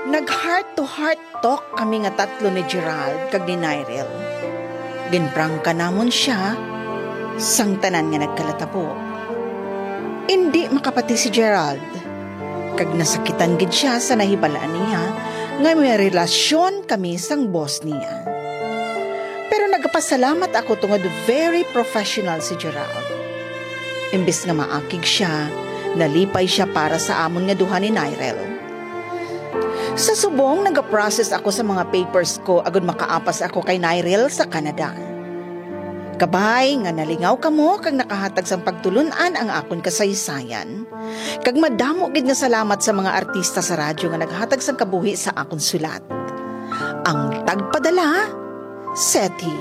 Nag-heart-to-heart talk kami nga tatlo ni Gerald kag ni Nyrel. Ginprangka namon siya, sang tanan nga nagkalatabo. Hindi makapati si Gerald, kag nasakitan gid siya sa nahibalaan niya nga may relasyon kami sang boss niya. Pero nagpasalamat ako tungod very professional si Gerald. Imbes nga maakig siya, nalipay siya para sa amon nga duha ni Nyrel. Sa subong, nag-process ako sa mga papers ko agad makaapas ako kay Nyrel sa Canada. Kabay nga nalingaw kamo kag nakahatag sang pagtulunan ang akon kasaysayan. Kag madamo gid nga salamat sa mga artista sa radyo nga naghatag sang kabuhi sa akon sulat. Ang tagpadala, Seti.